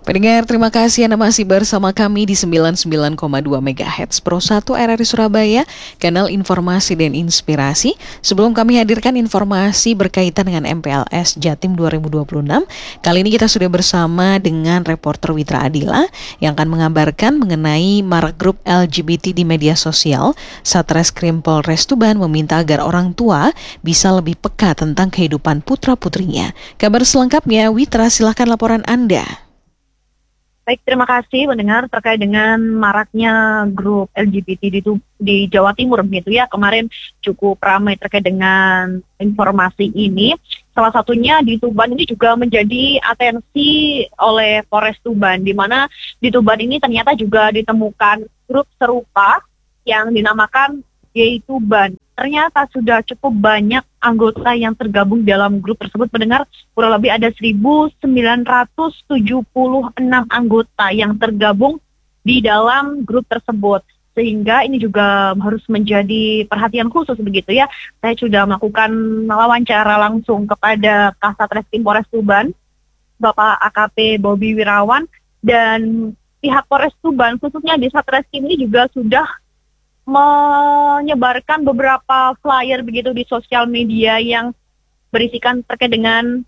Pendengar, terima kasih Anda masih bersama kami di 99,2 MHz Pro 1 RRI Surabaya, kanal informasi dan inspirasi. Sebelum kami hadirkan informasi berkaitan dengan MPLS Jatim 2026, kali ini kita sudah bersama dengan reporter Witra Adila yang akan mengabarkan mengenai marak grup LGBT di media sosial. Satreskrim Polres Tuban meminta agar orang tua bisa lebih peka tentang kehidupan putra-putrinya. Kabar selengkapnya, Witra, silakan laporan Anda. Baik, terima kasih mendengar terkait dengan maraknya grup LGBT di Jawa Timur begitu ya. Kemarin cukup ramai terkait dengan informasi ini. Salah satunya di Tuban ini juga menjadi atensi oleh Polres Tuban, di mana di Tuban ini ternyata juga ditemukan grup serupa yang dinamakan Gay Tuban. Ternyata sudah cukup banyak anggota yang tergabung dalam grup tersebut. Mendengar kurang lebih ada 1.976 anggota yang tergabung di dalam grup tersebut. Sehingga ini juga harus menjadi perhatian khusus begitu ya. Saya sudah melakukan wawancara langsung kepada Kasat Reskrim Polres Tuban, Bapak AKP Bobi Wirawan, dan pihak Polres Tuban khususnya di Satreskrim ini juga sudah menyebarkan beberapa flyer begitu di sosial media yang berisikan terkait dengan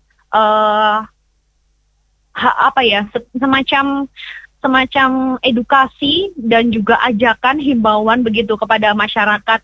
semacam edukasi dan juga ajakan himbauan begitu kepada masyarakat.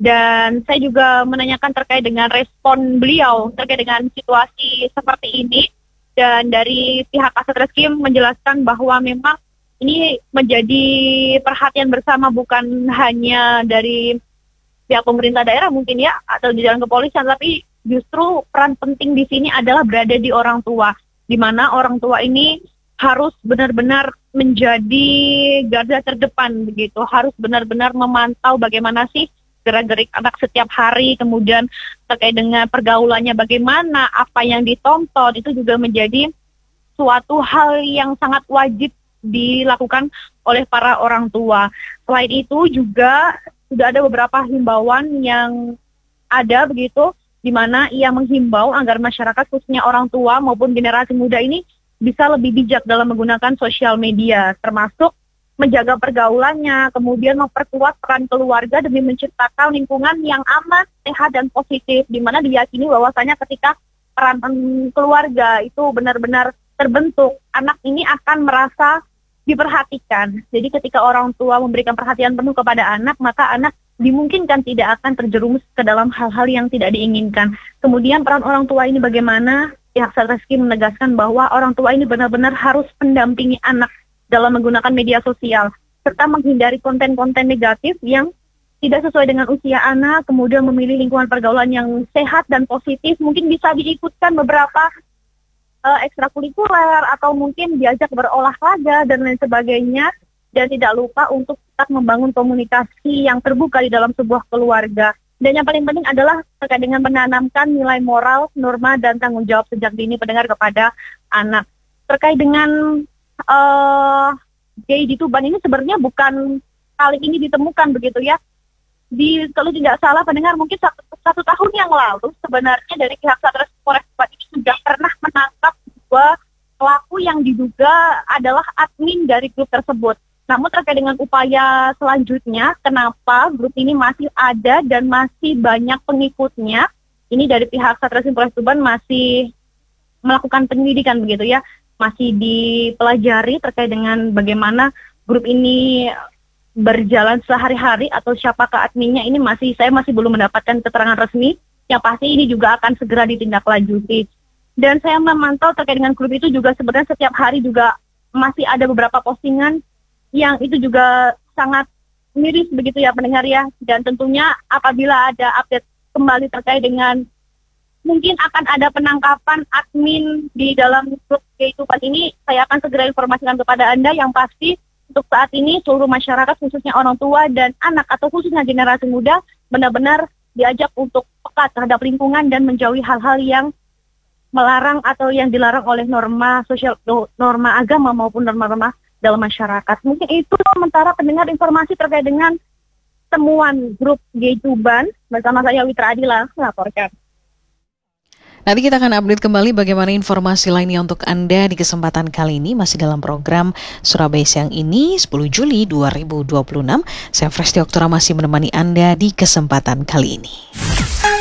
Dan saya juga menanyakan terkait dengan respon beliau terkait dengan situasi seperti ini, dan dari pihak Satreskrim menjelaskan bahwa memang ini menjadi perhatian bersama bukan hanya dari pihak pemerintah daerah mungkin ya, atau di dalam kepolisian, tapi justru peran penting di sini adalah berada di orang tua, di mana orang tua ini harus benar-benar menjadi garda terdepan begitu, harus benar-benar memantau bagaimana sih gerak-gerik anak setiap hari, kemudian terkait dengan pergaulannya bagaimana, apa yang ditonton, itu juga menjadi suatu hal yang sangat wajib dilakukan oleh para orang tua. Selain itu juga sudah ada beberapa himbauan yang ada begitu, di mana ia menghimbau agar masyarakat khususnya orang tua maupun generasi muda ini bisa lebih bijak dalam menggunakan sosial media, termasuk menjaga pergaulannya, kemudian memperkuat peran keluarga demi menciptakan lingkungan yang aman, sehat, dan positif, di mana diyakini bahwasanya ketika peran keluarga itu benar-benar terbentuk, anak ini akan merasa diperhatikan. Jadi ketika orang tua memberikan perhatian penuh kepada anak, maka anak dimungkinkan tidak akan terjerumus ke dalam hal-hal yang tidak diinginkan. Kemudian peran orang tua ini bagaimana? Pihak Satreskrim menegaskan bahwa orang tua ini benar-benar harus mendampingi anak dalam menggunakan media sosial, serta menghindari konten-konten negatif yang tidak sesuai dengan usia anak, kemudian memilih lingkungan pergaulan yang sehat dan positif. Mungkin bisa diikutkan beberapa ekstrakurikuler atau mungkin diajak berolahraga dan lain sebagainya, dan tidak lupa untuk tetap membangun komunikasi yang terbuka di dalam sebuah keluarga. Dan yang paling penting adalah terkait dengan menanamkan nilai moral, norma, dan tanggung jawab sejak dini pendengar kepada anak. Terkait dengan gay di Tuban ini sebenarnya bukan kali ini ditemukan begitu ya. Kalau tidak salah pendengar, mungkin satu tahun yang lalu sebenarnya dari pihak Satreskrim Polres Tuban ini sudah pernah menangkap dua pelaku yang diduga adalah admin dari grup tersebut. Namun terkait dengan upaya selanjutnya, kenapa grup ini masih ada dan masih banyak pengikutnya, ini dari pihak Satreskrim Polres Tuban masih melakukan penyelidikan begitu ya, masih dipelajari terkait dengan bagaimana grup ini berjalan sehari-hari atau siapakah adminnya, ini saya masih belum mendapatkan keterangan resmi. Yang pasti ini juga akan segera ditindaklanjuti. Dan saya memantau terkait dengan grup itu juga sebenarnya setiap hari juga masih ada beberapa postingan yang itu juga sangat miris begitu ya pendengar ya. Dan tentunya apabila ada update kembali terkait dengan mungkin akan ada penangkapan admin di dalam grup Tuban ini, saya akan segera informasikan kepada Anda. Yang pasti untuk saat ini seluruh masyarakat khususnya orang tua dan anak atau khususnya generasi muda benar-benar diajak untuk peka terhadap lingkungan dan menjauhi hal-hal yang melarang atau yang dilarang oleh norma sosial, norma agama maupun norma-norma dalam masyarakat. Mungkin itu sementara pendengar informasi terkait dengan temuan grup Gay Tuban. Bersama saya Witra Adila melaporkan. Nanti kita akan update kembali bagaimana informasi lainnya untuk Anda di kesempatan kali ini masih dalam program Surabaya Siang ini 10 Juli 2026. Saya Fresti Oktora masih menemani Anda di kesempatan kali ini.